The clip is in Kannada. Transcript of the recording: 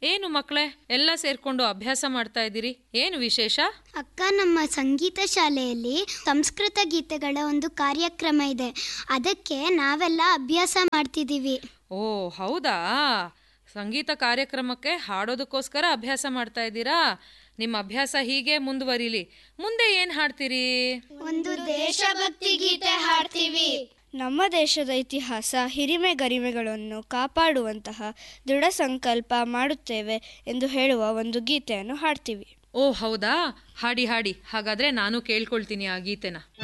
ಏನು ಮಕ್ಕಳೇ ಎಲ್ಲ ಸೇರ್ಕೊಂಡು ಅಭ್ಯಾಸ ಮಾಡ್ತಾ ಇದ್ದೀರಿ? ಏನು ವಿಶೇಷ? ಅಕ್ಕ, ನಮ್ಮ ಸಂಗೀತ ಶಾಲೆಯಲ್ಲಿ ಸಂಸ್ಕೃತ ಗೀತೆಗಳ ಒಂದು ಕಾರ್ಯಕ್ರಮ ಇದೆ. ಅದಕ್ಕೆ ನಾವೆಲ್ಲ ಅಭ್ಯಾಸ ಮಾಡ್ತಿದ್ದೀವಿ. ಓ ಹೌದಾ, ಸಂಗೀತ ಕಾರ್ಯಕ್ರಮಕ್ಕೆ ಹಾಡೋದಕ್ಕೋಸ್ಕರ ಅಭ್ಯಾಸ ಮಾಡ್ತಾ ಇದ್ದೀರಾ? ನಿಮ್ಮ ಅಭ್ಯಾಸ ಹೀಗೆ ಮುಂದುವರಿಲಿ. ಮುಂದೆ ಏನ್ ಹಾಡ್ತೀರಿ? ಒಂದು ದೇಶಭಕ್ತಿ ಗೀತೆ ಹಾಡ್ತೀವಿ. ನಮ್ಮ ದೇಶದ ಇತಿಹಾಸ, ಹಿರಿಮೆ ಗರಿಮೆಗಳನ್ನು ಕಾಪಾಡುವಂತಹ ದೃಢ ಸಂಕಲ್ಪ ಮಾಡುತ್ತೇವೆ ಎಂದು ಹೇಳುವ ಒಂದು ಗೀತೆಯನ್ನು ಹಾಡ್ತೀವಿ. ಓ ಹೌದಾ, ಹಾಡಿ ಹಾಡಿ. ಹಾಗಾದ್ರೆ ನಾನು ಕೇಳ್ಕೊಳ್ತೀನಿ ಆ ಗೀತೆನ.